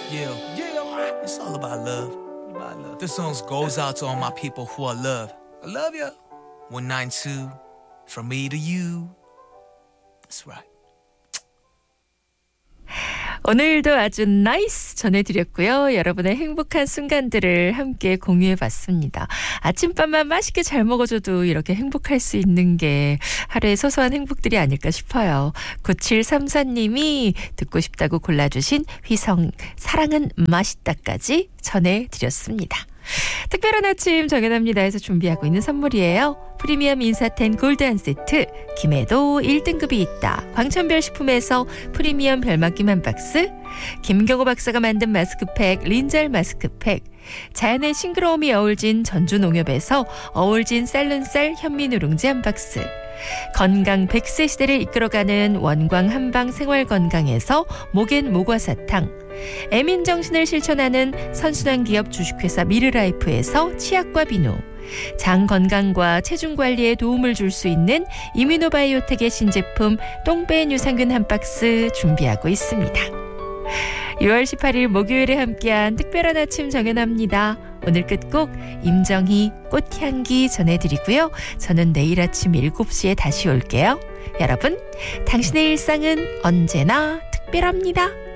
Yeah, it's all about love. This song goes out to all my people who I love. I love you. 192, from me to you. That's right. 오늘도 아주 나이스 전해드렸고요. 여러분의 행복한 순간들을 함께 공유해봤습니다. 아침밥만 맛있게 잘 먹어줘도 이렇게 행복할 수 있는 게 하루의 소소한 행복들이 아닐까 싶어요. 9734님이 듣고 싶다고 골라주신 휘성 사랑은 맛있다까지 전해드렸습니다. 특별한 아침 정연합니다에서 준비하고 있는 선물이에요. 프리미엄 인사텐 골드 한 세트, 김해도 1등급이 있다. 광천별 식품에서 프리미엄 별맛김 한 박스, 김경호 박사가 만든 마스크팩 린잘 마스크팩, 자연의 싱그러움이 어울진 전주농협에서 어울진 쌀눈쌀 현미누룽지 한 박스, 건강 100세 시대를 이끌어가는 원광 한방 생활건강에서 목엔 모과사탕, 애민정신을 실천하는 선순환 기업 주식회사 미르라이프에서 치약과 비누, 장 건강과 체중 관리에 도움을 줄 수 있는 이뮤노바이오텍의 신제품 똥배엔 유산균 한 박스 준비하고 있습니다. 6월 18일 목요일에 함께한 특별한 아침 정연합니다. 오늘 끝곡 임정희 꽃향기 전해드리고요. 저는 내일 아침 7시에 다시 올게요. 여러분, 당신의 일상은 언제나 특별합니다.